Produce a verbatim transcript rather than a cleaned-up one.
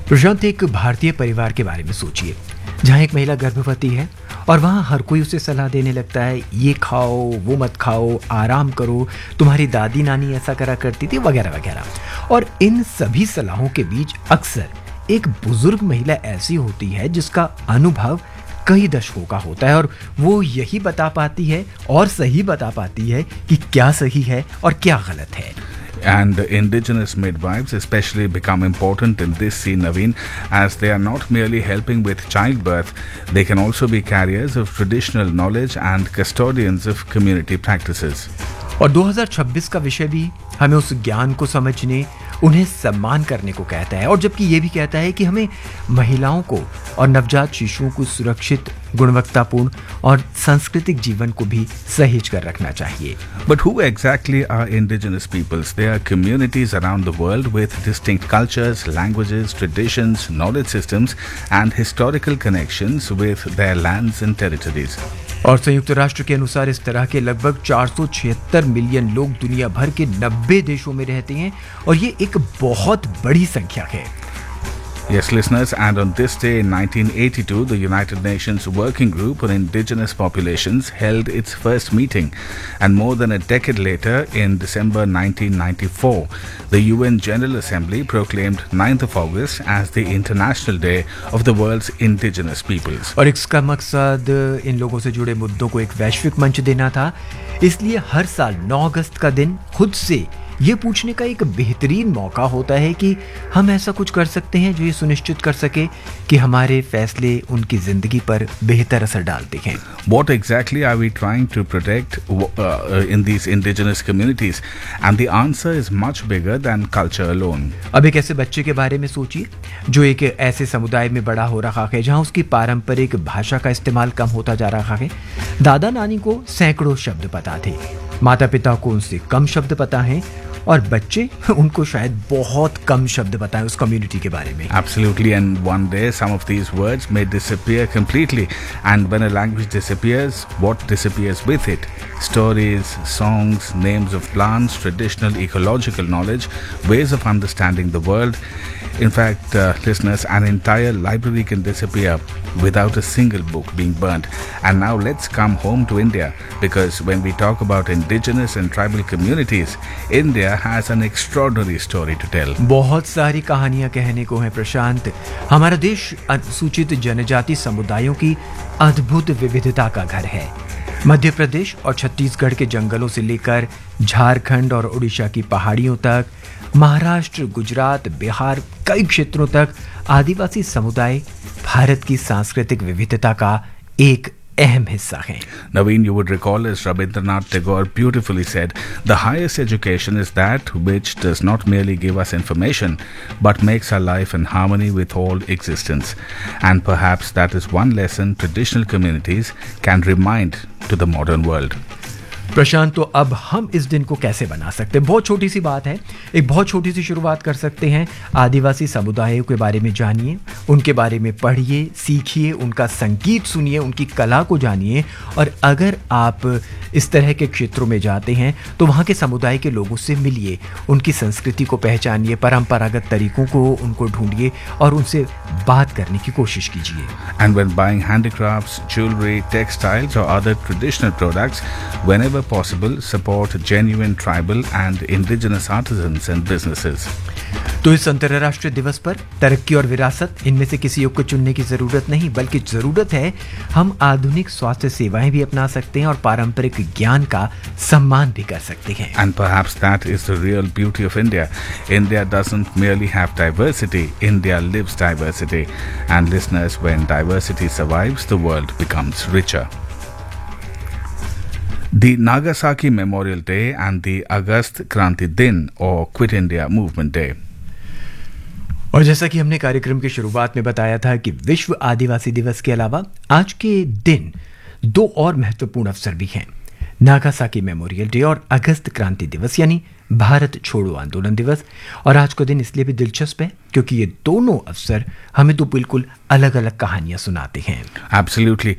प्रशांत, एक भारतीय परिवार के बारे में सोचिए जहाँ एक महिला गर्भवती है और वहाँ हर कोई उसे सलाह देने लगता है, ये खाओ, वो मत खाओ, आराम करो, तुम्हारी दादी नानी ऐसा करा करती थी, वगैरह वगैरह। और इन सभी सलाहों के बीच अक्सर एक बुजुर्ग महिला ऐसी होती है जिसका अनुभव कई दशकों का होता है और वो यही बता पाती है और सही बता पाती है कि क्या सही है और क्या गलत है। And indigenous midwives especially become important in this scene, Naveen, as they are not merely helping with childbirth, they can also be carriers of traditional knowledge and custodians of community practices. और दो हज़ार छब्बीस का विषय भी हमें उस ज्ञान को समझने, उन्हें सम्मान करने को कहता है, और जबकि ये भी कहता है कि हमें महिलाओं को और नवजात शिशुओं को सुरक्षित, गुणवत्तापूर्ण और सांस्कृतिक जीवन को भी सहेज कर रखना चाहिए। But who exactly are indigenous peoples? They are communities around the world with distinct cultures, languages, traditions, knowledge systems and historical connections with their lands and territories. और संयुक्त राष्ट्र के अनुसार इस तरह के लगभग चार सौ छिहत्तर मिलियन लोग दुनिया भर के नब्बे देशों में रहते हैं और ये एक बहुत बड़ी संख्या है। Yes, listeners, and on this day in nineteen eighty-two, the United Nations Working Group on Indigenous Populations held its first meeting, and more than a decade later, in December nineteen ninety-four, the U N General Assembly proclaimed ninth of August as the International Day of the World's Indigenous Peoples. और इसका मकसद इन लोगों से जुड़े मुद्दों को एक वैश्विक मंच देना था, इसलिए हर साल नौ अगस्त का दिन खुद से ये पूछने का एक बेहतरीन मौका होता है कि हम ऐसा कुछ कर सकते हैं जो ये सुनिश्चित कर सके कि हमारे फैसले उनकी जिंदगी पर बेहतर असर डालते हैं। What exactly are we trying to protect uh, in these indigenous communities? And the answer is much bigger than culture alone. अब एक ऐसे बच्चे के बारे में सोचिए जो एक ऐसे समुदाय में बड़ा हो रहा है जहां उसकी पारंपरिक भाषा का इस्तेमाल कम होता जा रहा है। दादा नानी को सैकड़ों शब्द पता थे, माता पिता को उनसे कम शब्द पता हैं और बच्चे उनको शायद बहुत कम शब्द पता है उस कम्युनिटी के बारे में। Absolutely, and one day some of these words may disappear completely, and when a language disappears, what disappears with it? Stories, songs, names of plants, traditional ecological knowledge, ways of understanding the world. In fact, uh, listeners, an entire library can disappear without a single book being burnt. And now let's come home to India, because when we talk about indigenous and tribal communities, India has an extraordinary story to tell. बहुत सारी कहानियां कहने को हैं प्रशांत। हमारा देश अनुसूचित जनजाति समुदायों की अद्भुत विविधता का घर है। मध्य प्रदेश और छत्तीसगढ़ के जंगलों से लेकर झारखंड और उड़ीसा की पहाड़ियों तक, महाराष्ट्र, गुजरात, बिहार, कई क्षेत्रों तक आदिवासी समुदाय भारत की सांस्कृतिक विविधता का एक अहम हिस्सा है। Naveen, you would recall, as Rabindranath Tagore beautifully said, the highest education is that which does not merely give us information, but makes our life in harmony with all existence. And perhaps that is one lesson traditional communities can remind to the modern world. प्रशांत, तो अब हम इस दिन को कैसे बना सकते हैं? बहुत छोटी सी बात है, एक बहुत छोटी सी शुरुआत कर सकते हैं। आदिवासी समुदायों के बारे में जानिए, उनके बारे में पढ़िए, सीखिए, उनका संगीत सुनिए, उनकी कला को जानिए, और अगर आप इस तरह के क्षेत्रों में जाते हैं तो वहाँ के समुदाय के लोगों से मिलिए, उनकी संस्कृति को पहचानिए, परंपरागत तरीकों को उनको ढूंढिए और उनसे बात करने की कोशिश कीजिए। And when buying handicrafts, jewelry, textiles or other traditional products, whenever possible, support genuine tribal and indigenous artisans and businesses. तो इस अंतर्राष्ट्रीय दिवस पर तरक्की और विरासत, इनमें से किसी एक को चुनने की जरूरत नहीं, बल्कि जरूरत है हम आधुनिक स्वास्थ्य सेवाएं भी अपना सकते हैं और पारंपरिक ज्ञान का सम्मान भी कर सकते हैं। And perhaps that is the real beauty of India. India doesn't merely have diversity, India lives diversity. And listeners, when diversity survives, the world becomes richer. The Nagasaki Memorial Day and the Agast Kranti Din or Quit India Movement Day. और जैसा कि हमने कार्यक्रम की शुरुआत में बताया था कि विश्व आदिवासी दिवस के अलावा आज के दिन दो और महत्वपूर्ण अवसर भी हैं, नागासाकी मेमोरियल डे और अगस्त क्रांति दिवस यानी भारत छोड़ो आंदोलन दिवस। और आज का दिन इसलिए भी दिलचस्प है क्योंकि ये दोनों अवसर हमें तो बिल्कुल अलग अलग कहानियां सुनाते हैं। Absolutely.